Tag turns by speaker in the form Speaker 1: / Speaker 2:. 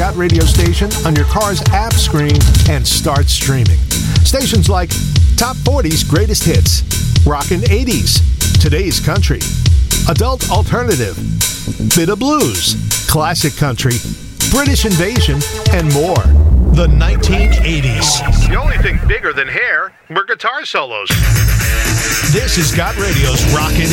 Speaker 1: Got Radio station on your car's app screen and start streaming. Stations like Top 40's Greatest Hits, Rockin' 80s, Today's Country, Adult Alternative, Bit of Blues, Classic Country, British Invasion, and more. The 1980s.
Speaker 2: The only thing bigger than hair were guitar solos.
Speaker 1: This is Got Radio's Rockin'